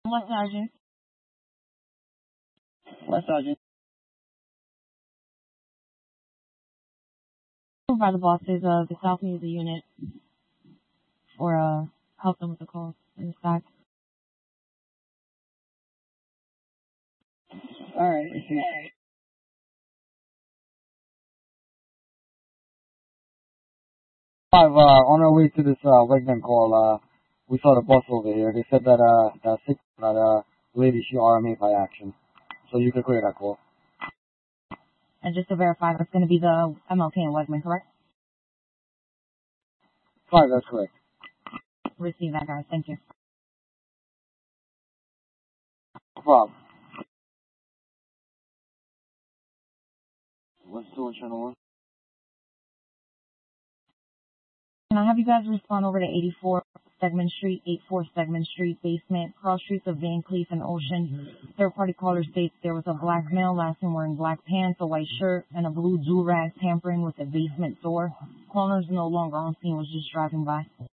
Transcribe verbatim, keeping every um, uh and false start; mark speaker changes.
Speaker 1: What sergeant? What sergeant? By the bosses of the South Music Unit for uh help them with the calls in the stack. Alright, I see.
Speaker 2: Five, uh, on our way to this, uh, Wegman call, uh, we saw the bus over here. They said that, uh, that sick, that, uh, lady, she R M A by action. So you can clear that call.
Speaker 1: And just to verify, that's going to be the M L K in Wegman, correct?
Speaker 2: Five, that's correct.
Speaker 1: Receive that, guys. Thank you.
Speaker 2: No problem. What's two channel one?
Speaker 1: Can I have you guys respond over to eighty-four Segment Street, eighty-four Segment Street, basement, cross streets of Van Cleef and Ocean. Third party caller states there was a black male, last name wearing black pants, a white shirt, and a blue do-rag tampering with the basement door. Callers no longer on scene, was just driving by.